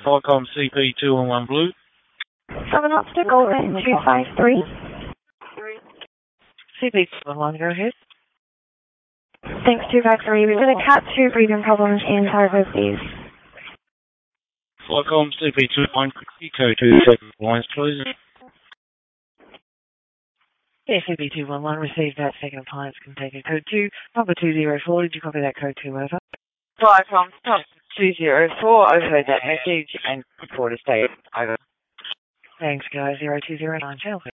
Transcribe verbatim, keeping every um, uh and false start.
Qualcomm C P two one one Blue. Seven Optic Golden two five three. C P two one one, go ahead. Thanks, two five three. We've got a Cat two breathing problems in Targo, please. Qualcomm C P two one, code two seven lines, please. Yeah, C P two one one, received that second appliance containing code two, number two zero four. Did you copy that code two, over? Qualcomm two zero four, overheard that message and report a state, over. Thanks, guys. zero two zero nine, channel.